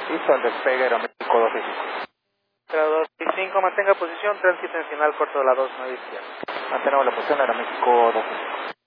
Listo, al despegue Aeroméxico 265. 265, mantenga posición, tránsito nacional corto de la 29 izquierda. Mantenemos la posición Aeroméxico 265.